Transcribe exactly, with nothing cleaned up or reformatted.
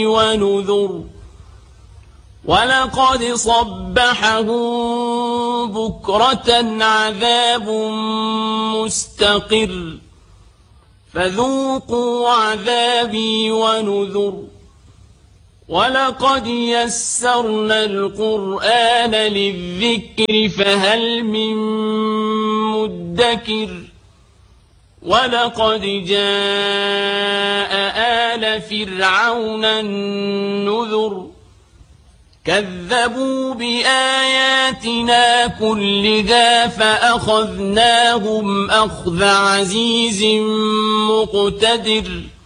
ونذر ولقد صبحهم بكرة عذاب مستقر فذوقوا عذابي ونذر ولقد يسرنا القرآن للذكر فهل من مدكر ولقد جاء آل فرعون النذر كذبوا بآياتنا كلها فأخذناهم أخذ عزيز مقتدر